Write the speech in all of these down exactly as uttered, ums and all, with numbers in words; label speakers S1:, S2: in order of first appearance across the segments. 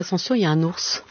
S1: Attention, il y a un ours.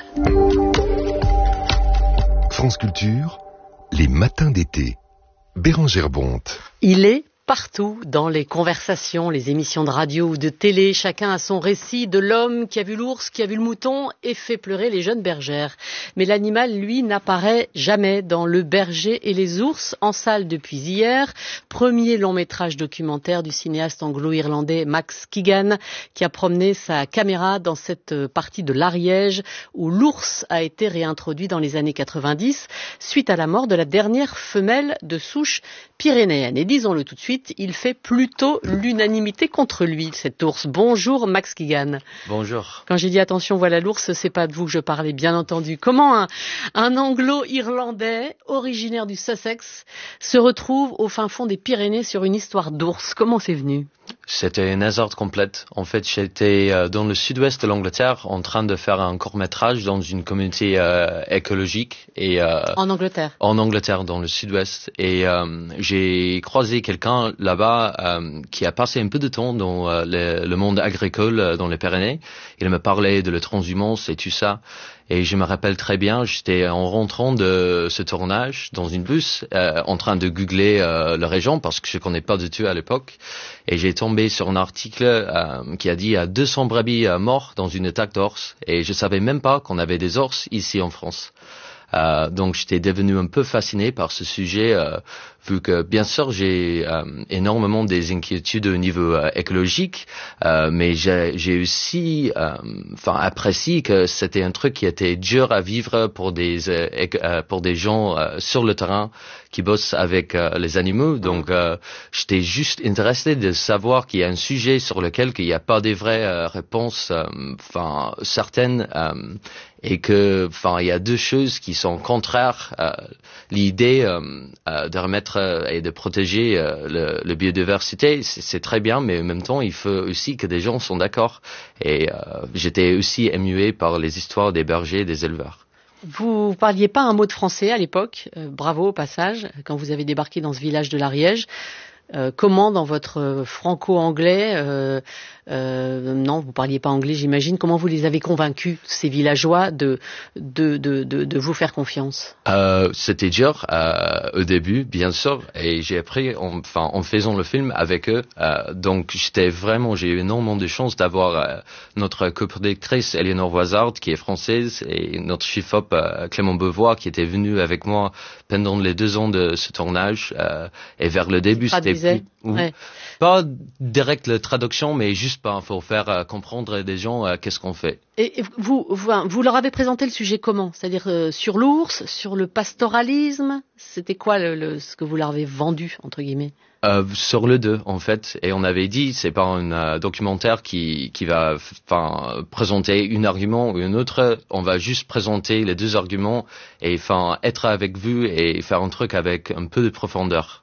S2: France Culture, les matins d'été. Bérengère Bonte.
S1: Il est partout, dans les conversations, les émissions de radio ou de télé, chacun a son récit de l'homme qui a vu l'ours, qui a vu le mouton et fait pleurer les jeunes bergères. Mais l'animal, lui, n'apparaît jamais dans Le Berger et les ours, en salle depuis hier. Premier long métrage documentaire du cinéaste anglo-irlandais Max Keegan, qui a promené sa caméra dans cette partie de l'Ariège où l'ours a été réintroduit dans les années quatre-vingt-dix, suite à la mort de la dernière femelle de souche pyrénéenne. Et disons-le tout de suite, il fait plutôt l'unanimité contre lui, cet ours. Bonjour Max Keegan.
S3: Bonjour.
S1: Quand j'ai dit attention, voilà l'ours, c'est pas de vous que je parlais, bien entendu. Comment un, un anglo-irlandais, originaire du Sussex, se retrouve au fin fond des Pyrénées sur une histoire d'ours? Comment c'est venu?
S3: C'était une hasard complète. En fait, j'étais dans le sud-ouest de l'Angleterre en train de faire un court-métrage dans une communauté euh, écologique. Et, euh,
S1: en Angleterre
S3: En Angleterre, dans le sud-ouest. Et euh, j'ai croisé quelqu'un là-bas euh, qui a passé un peu de temps dans euh, le, le monde agricole euh, dans les Pyrénées. Il me parlait de la transhumance et tout ça. Et je me rappelle très bien, j'étais en rentrant de ce tournage dans une bus, euh, en train de googler euh, la région parce que je connais pas du tout à l'époque. Et j'ai tombé sur un article euh, qui a dit il y a deux cents brebis euh, morts dans une attaque d'ours. Et je savais même pas qu'on avait des ours ici en France. Euh, donc j'étais devenu un peu fasciné par ce sujet, euh, vu que bien sûr j'ai euh, énormément des inquiétudes au niveau euh, écologique, euh, mais j'ai, j'ai aussi enfin euh, apprécié que c'était un truc qui était dur à vivre pour des euh, euh, pour des gens euh, sur le terrain qui bossent avec euh, les animaux. Donc euh, j'étais juste intéressé de savoir qu'il y a un sujet sur lequel il n'y a pas des vraies euh, réponses enfin euh, certaines. Euh, et que, enfin, il y a deux choses qui sont contraires. Euh, l'idée euh, euh, de remettre euh, et de protéger euh, le, le biodiversité, c'est, c'est très bien, mais en même temps, il faut aussi que des gens sont d'accord. Et euh, j'étais aussi émué par les histoires des bergers et des éleveurs.
S1: Vous parliez pas un mot de français à l'époque, euh, bravo au passage, quand vous avez débarqué dans ce village de l'Ariège. Euh, comment dans votre franco-anglais, euh, euh, non, vous parliez pas anglais, j'imagine. Comment vous les avez convaincus, ces villageois, de de de de, de vous faire confiance?
S3: Euh, c'était dur euh, au début, bien sûr, et j'ai appris, en, enfin, en faisant le film avec eux. Euh, donc, j'étais vraiment, j'ai eu énormément de chance d'avoir euh, notre coproductrice Eleanor Voisard, qui est française, et notre chef-op euh, Clément Beauvois, qui était venu avec moi pendant les deux ans de ce tournage. Euh, et vers le début, c'était plus,
S1: ouais.
S3: Pas direct la traduction, mais juste pour faire euh, comprendre des gens euh, qu'est-ce qu'on fait.
S1: Et vous, vous, vous leur avez présenté le sujet comment? C'est-à-dire euh, sur l'ours, sur le pastoralisme? C'était quoi le, le, ce que vous leur avez vendu, entre guillemets?
S3: Euh, sur le deux, en fait. Et on avait dit, c'est pas un euh, documentaire qui, qui va enfin présenter un argument ou un autre. On va juste présenter les deux arguments et enfin être avec vous et faire un truc avec un peu de profondeur.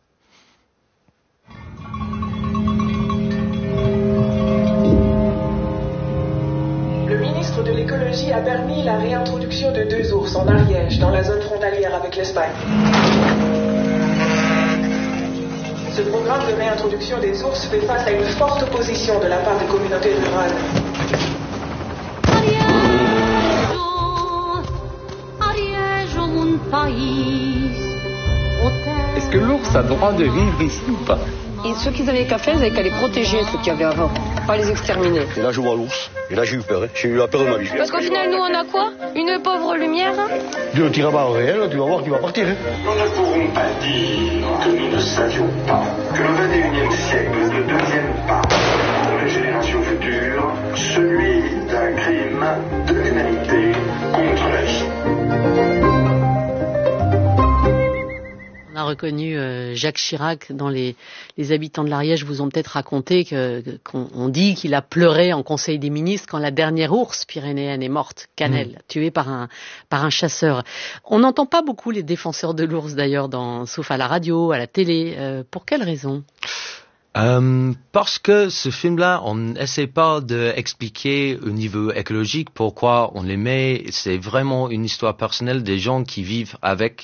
S4: Le ministre de l'écologie a permis la réintroduction de deux ours en Ariège, dans la zone frontalière avec l'Espagne. Ce programme de réintroduction des ours fait face à une forte opposition de la part des communautés rurales.
S5: Est-ce que l'ours a le droit de vivre ici ou pas?
S6: Et ceux qui avaient qu'à faire, ils avaient qu'à les protéger, ceux qu'il y avait avant, pas les exterminer.
S7: Et là, je vois l'ours. Et là, j'ai eu peur. Hein. J'ai eu la peur de ma vie.
S6: Parce qu'au final, nous, on a quoi? Une pauvre lumière.
S7: Tu ne tireras pas en réel, tu vas voir qu'il va partir. Hein.
S8: Nous ne pourrons pas dire que nous ne savions pas que le vingt et unième siècle ne devienne pas, pour les générations futures, celui d'un crime de l'humanité contre la vie.
S1: On a reconnu euh, Jacques Chirac dans les, les habitants de l'Ariège vous ont peut-être raconté que, qu'on on dit qu'il a pleuré en Conseil des ministres quand la dernière ours pyrénéenne est morte, Canel, mmh. tuée par un, par un chasseur. On n'entend pas beaucoup les défenseurs de l'ours d'ailleurs, dans, sauf à la radio, à la télé. Euh, pour quelle raison?
S3: Euh, parce que ce film-là, on n'essaie pas d'expliquer au niveau écologique pourquoi on les met. C'est vraiment une histoire personnelle des gens qui vivent avec.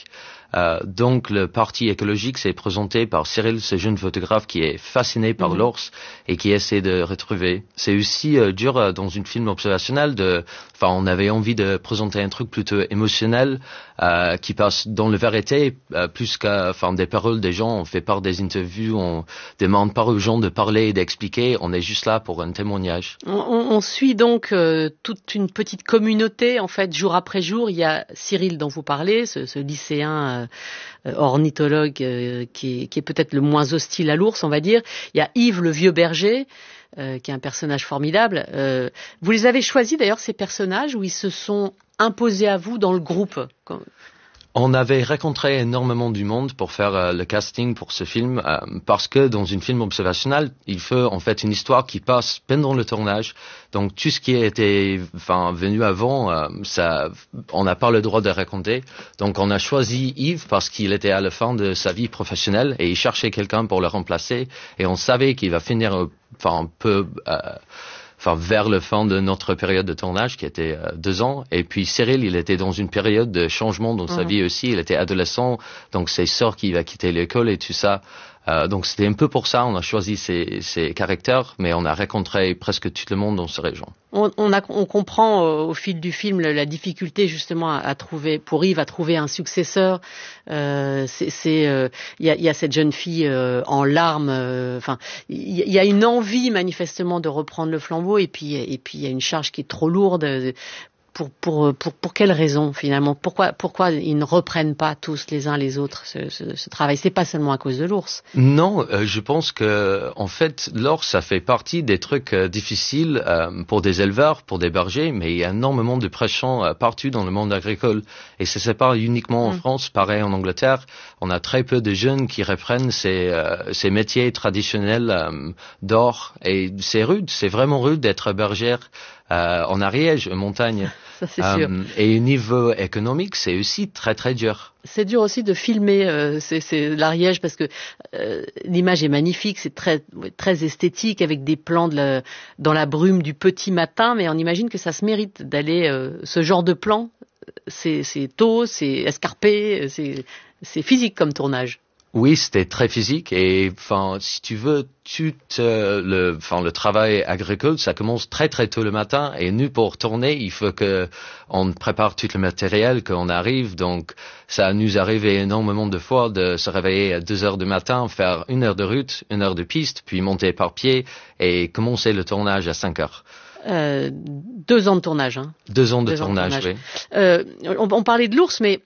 S3: Euh, donc le parti écologique s'est présenté par Cyril, ce jeune photographe qui est fasciné par mmh. l'ours et qui essaie de retrouver. C'est aussi euh, dur euh, dans une film observationnel de, enfin on avait envie de présenter un truc plutôt émotionnel euh, qui passe dans la vérité euh, plus qu'à, enfin des paroles des gens. On fait part des interviews, on demande pas aux gens de parler et d'expliquer. On est juste là pour un témoignage.
S1: On, on suit donc euh, toute une petite communauté en fait jour après jour. Il y a Cyril dont vous parlez, ce, ce lycéen euh, ornithologue euh, qui est, qui est peut-être le moins hostile à l'ours, on va dire. Il y a Yves le vieux berger, euh, qui est un personnage formidable. Euh, vous les avez choisis d'ailleurs ces personnages ou ils se sont imposés à vous dans le groupe? Quand...
S3: On avait rencontré énormément du monde pour faire euh, le casting pour ce film euh, parce que dans une film observationnel, il faut en fait une histoire qui passe pendant le tournage. Donc tout ce qui était enfin venu avant, euh, ça, on n'a pas le droit de raconter. Donc on a choisi Yves parce qu'il était à la fin de sa vie professionnelle et il cherchait quelqu'un pour le remplacer. Et on savait qu'il va finir euh, enfin un peu euh, enfin vers le fin de notre période de tournage qui était euh, deux ans. Et puis Cyril, il était dans une période de changement dans mmh. sa vie aussi. Il était adolescent, donc ses sœurs qui va quitter l'école et tout ça. Euh, donc c'était un peu pour ça, on a choisi ces, ces caractères, mais on a rencontré presque tout le monde dans cette région.
S1: On, on, a, on comprend euh, au fil du film la, la difficulté justement à, à trouver, pour Yves, à trouver un successeur. Euh, c'est, c'est, euh, y a, y a cette jeune fille euh, en larmes. Enfin, euh, il y, y a une envie manifestement de reprendre le flambeau, et puis, et puis il y a une charge qui est trop lourde. Euh, Pour, pour, pour, pour quelles raisons finalement? Pourquoi, pourquoi ils ne reprennent pas tous les uns les autres ce, ce, ce travail? C'est pas seulement à cause de l'ours.
S3: Non, euh, je pense que en fait l'ours ça fait partie des trucs euh, difficiles euh, pour des éleveurs, pour des bergers, mais il y a énormément de pression euh, partout dans le monde agricole et ça c'est pas uniquement en mmh. France, pareil en Angleterre. On a très peu de jeunes qui reprennent ces, euh, ces métiers traditionnels euh, d'or et c'est rude, c'est vraiment rude d'être bergère. Euh, en Ariège, en montagne.
S1: Ça, c'est sûr.
S3: Euh, et au niveau économique, c'est aussi très très dur.
S1: C'est dur aussi de filmer euh, c'est, c'est l'Ariège parce que euh, l'image est magnifique, c'est très très esthétique avec des plans de la, dans la brume du petit matin, mais on imagine que ça se mérite d'aller euh, ce genre de plan. C'est, c'est tôt, c'est escarpé, c'est, c'est physique comme tournage.
S3: Oui, c'était très physique et enfin, si tu veux, tout euh, le, enfin, le travail agricole, ça commence très très tôt le matin et nous pour tourner, il faut que on prépare tout le matériel, qu'on arrive. Donc, ça nous arrive énormément de fois de se réveiller à deux heures du matin, faire une heure de route, une heure de piste, puis monter par pied et commencer le tournage à cinq heures.
S1: Euh, deux ans de tournage, hein.
S3: Deux ans de, deux tournage, ans de tournage,
S1: oui. Euh, on, on parlait de l'ours, mais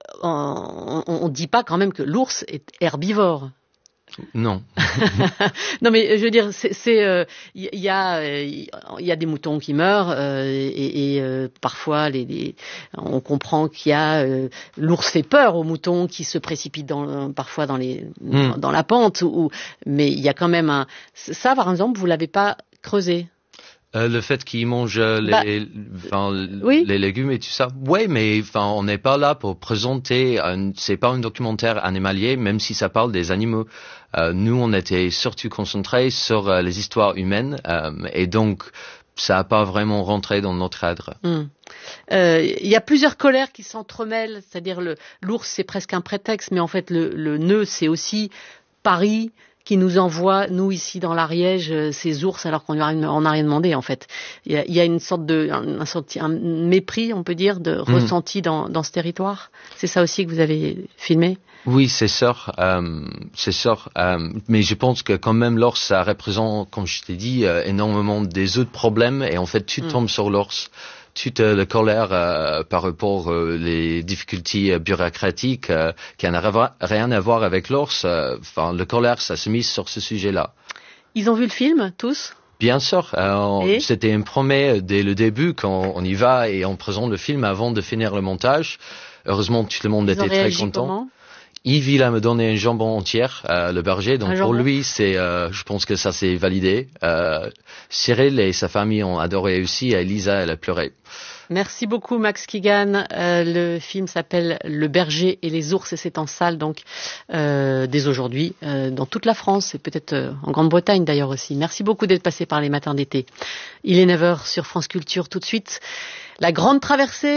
S1: on ne dit pas quand même que l'ours est herbivore.
S3: Non.
S1: Non, mais je veux dire, c'est, c'est, euh, y a, il y a des moutons qui meurent euh, et, et euh, parfois, les, les, on comprend qu'il y a euh, l'ours fait peur aux moutons qui se précipitent dans, parfois dans les, mm. dans la pente. Ou, mais il y a quand même un. Ça, par exemple, vous l'avez pas creusé.
S3: Euh, le fait qu'ils mangent les,
S1: bah,
S3: enfin,
S1: oui.
S3: les légumes et tout ça. Ouais, mais enfin, on n'est pas là pour présenter. Un, c'est pas un documentaire animalier, même si ça parle des animaux. Euh, nous, on était surtout concentrés sur euh, les histoires humaines, euh, et donc ça n'a pas vraiment rentré dans notre cadre. Il
S1: mmh. euh, y a plusieurs colères qui s'entremêlent, c'est-à-dire le l'ours, c'est presque un prétexte, mais en fait le, le nœud, c'est aussi Paris qui nous envoie, nous ici dans l'Ariège, ces ours alors qu'on n'a rien demandé en fait. Il y a, il y a une sorte de un, un, un mépris, on peut dire, de mmh. ressenti dans, dans ce territoire. C'est ça aussi que vous avez filmé?
S3: Oui, c'est ça, euh, c'est ça. Euh, mais je pense que quand même l'ours, ça représente, comme je t'ai dit, euh, énormément des autres problèmes et en fait, tu mmh. tombes sur l'ours. Toute euh, la colère euh, par rapport aux euh, les difficultés euh, bureaucratiques euh, qui n'ont rien à voir avec l'ours. Enfin, euh, la colère, ça se mise sur ce sujet-là.
S1: Ils ont vu le film, tous?
S3: Bien sûr. Euh, c'était un premier dès le début quand on y va et on présente le film avant de finir le montage. Heureusement, tout le monde
S1: Ils
S3: était très content.
S1: Comment?
S3: Yves, il a me donné un jambon entier, euh, le berger. Donc pour lui, c'est, euh, je pense que ça c'est validé. Euh, Cyril et sa famille ont adoré aussi. Et Lisa, elle a pleuré.
S1: Merci beaucoup Max Keegan. Euh, le film s'appelle Le berger et les ours et c'est en salle donc euh, dès aujourd'hui euh, dans toute la France et peut-être euh, en Grande-Bretagne d'ailleurs aussi. Merci beaucoup d'être passé par les matins d'été. Il est neuf heures sur France Culture tout de suite. La grande traversée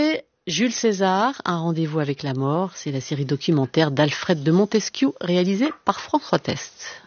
S1: Jules César, un rendez-vous avec la mort, c'est la série documentaire d'Alfred de Montesquieu réalisée par François Test.